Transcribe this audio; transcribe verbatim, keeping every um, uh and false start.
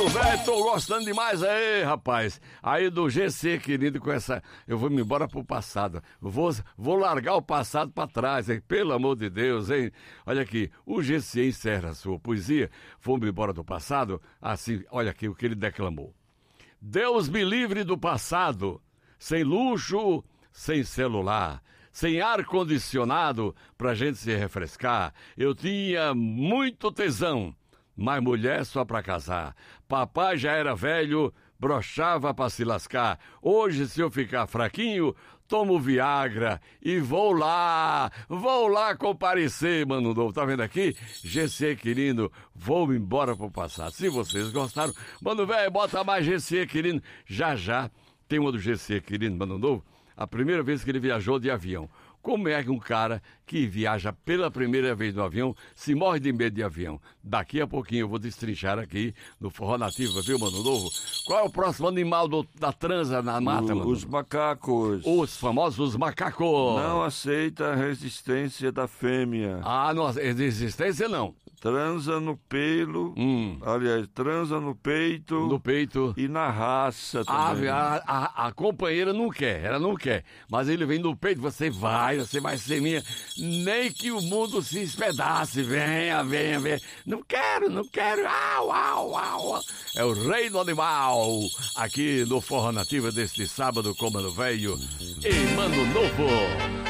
Mano, velho, tô gostando demais aí, rapaz. Aí do G C, querido, com essa... Eu vou me embora pro passado. Vou, vou largar o passado pra trás, hein? Pelo amor de Deus, hein? Olha aqui, o G C encerra a sua poesia. Vou-me embora do passado. Assim, olha aqui o que ele declamou. Deus me livre do passado, sem luxo, sem celular, sem ar-condicionado pra gente se refrescar. Eu tinha muito tesão, mas mulher só pra casar. Papai já era velho, brochava pra se lascar. Hoje, se eu ficar fraquinho, tomo Viagra e vou lá, vou lá comparecer, mano novo. Tá vendo aqui? G C, querido, vou embora pro passado. Se vocês gostaram, mano velho, bota mais G C, querido. Já, já, tem uma do G C, querido, mano novo. A primeira vez que ele viajou de avião. Como é que um cara que viaja pela primeira vez no avião se morre de medo de avião? Daqui a pouquinho eu vou destrinchar aqui no Forró Nativa, viu, mano novo? Qual é o próximo animal do, da transa na mata, o, mano? Os macacos. Os famosos macacos. Não aceita a resistência da fêmea. Ah, não, resistência não. Transa no pelo, Hum. aliás, transa no peito. No peito. E na raça também. A, a, a, a companheira não quer, ela não quer. Mas ele vem no peito, você vai, você vai ser minha. Nem que o mundo se espedace. Venha, venha, venha. Não quero, não quero. Au, au, au. É o rei do animal. Aqui no Forró Nativa deste sábado com Mano Velho e Mano Novo.